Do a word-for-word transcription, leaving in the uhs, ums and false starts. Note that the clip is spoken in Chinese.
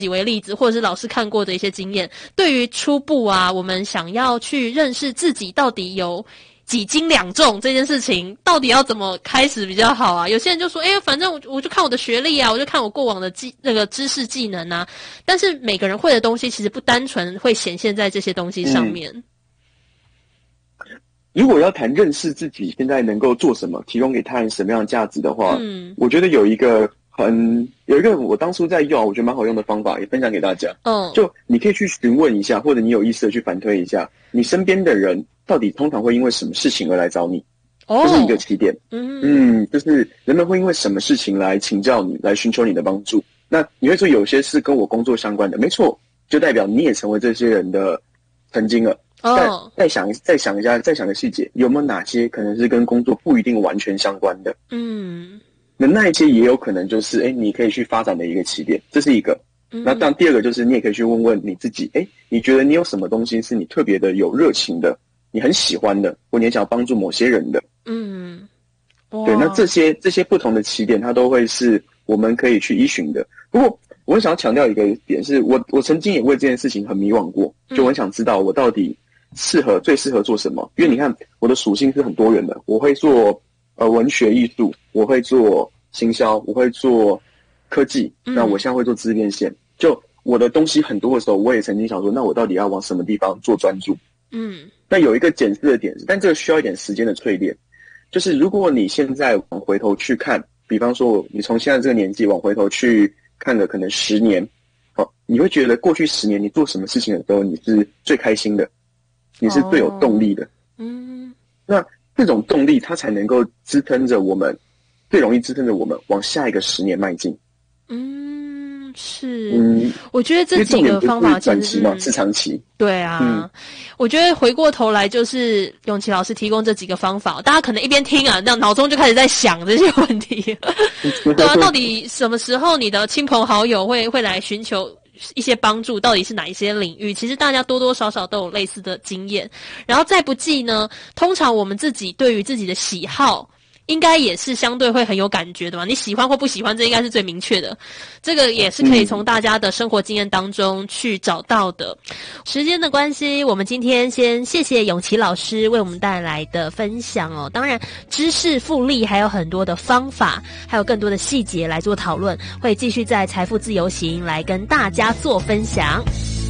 己为例子，或者是老师看过的一些经验，对于初步啊，我们想要去认识自己到底有几斤两重这件事情，到底要怎么开始比较好啊？有些人就说，哎，反正我我就看我的学历啊，我就看我过往的技那个知识技能啊。但是每个人会的东西其实不单纯会显现在这些东西上面。嗯， 如果要谈认识自己现在能够做什么，提供给他人什么样的价值的话， 嗯， 我觉得有一个很有一个我当初在用，我觉得蛮好用的方法，也分享给大家。 嗯， 就你可以去询问一下，或者你有意识的去反推一下，你身边的人到底通常会因为什么事情而来找你， 哦， 这是一个起点。 嗯嗯，就是人们会因为什么事情来请教你，来寻求你的帮助。那你会说有些是跟我工作相关的，没错，就代表你也成为这些人的曾经了。 哦， 再再想再想一下，再想个细节，有没有哪些可能是跟工作不一定完全相关的？ 嗯， 那那一些也有可能就是，哎，你可以去发展的一个起点，这是一个。 嗯， 那当然第二个就是，你也可以去问问你自己，哎，你觉得你有什么东西是你特别的有热情的，你很喜欢的，或你也想要帮助某些人的？ 嗯， 对，那这些这些不同的起点，它都会是我们可以去依循的。不过，我很想要强调一个点是，我我曾经也为这件事情很迷惘过，就我很想知道我到底适合最适合做什么？因为你看我的属性是很多元的，我会做呃文学艺术，我会做行销，我会做科技，那我现在会做知识变现。就我的东西很多的时候，我也曾经想说，那我到底要往什么地方做专注？ 嗯， 那有一个检视的点，但这个需要一点时间的淬炼。就是如果你现在往回头去看，比方说你从现在这个年纪往回头去看了可能十年，哦，你会觉得过去十年你做什么事情的时候，你是最开心的。你是最有动力的， 嗯， 那这种动力它才能够支撑着我们，最容易支撑着我们往下一个十年迈进。 嗯，是， 嗯， 我觉得这几个方法其实短期嘛，是长期。 对啊， 嗯， 我觉得回过头来就是永琪老师提供这几个方法，大家可能一边听啊，那脑中就开始在想这些问题。对啊，到底什么时候你的亲朋好友会会来寻求一些帮助，到底是哪一些领域？其实大家多多少少都有类似的经验。然后再不济呢，通常我们自己对于自己的喜好，应该也是相对会很有感觉的嘛。你喜欢或不喜欢，这应该是最明确的。这个也是可以从大家的生活经验当中去找到的。时间的关系，我们今天先谢谢永琪老师为我们带来的分享哦。当然，知识复利还有很多的方法，还有更多的细节来做讨论，会继续在财富自由行来跟大家做分享。